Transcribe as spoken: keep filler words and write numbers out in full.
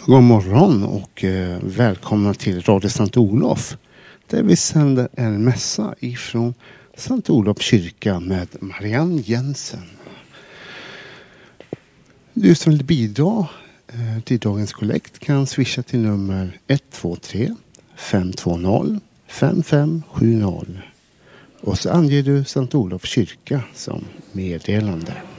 God morgon och eh, välkomna till Radio Sankt Olof där vi sänder en mässa ifrån Sankt Olof kyrka med Marianne Jensen. Du som vill bidra eh, till dagens kollekt kan swisha till nummer ett två tre fem två noll fem fem sju noll och så anger du Sankt Olof kyrka som meddelande.